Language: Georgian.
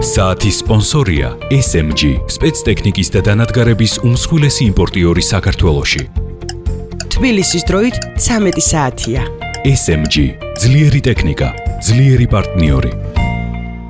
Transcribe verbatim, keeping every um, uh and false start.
საათის სპონსორია ეს ემ ჯი, სპეცტექნიკის და დანადგარების უმსხვილესი იმპორტიორი საქართველოში. თბილისის დროით ცამეტი საათია. ეს ემ ჯი, ძლიერი ტექნიკა, ძლიერი პარტნიორი.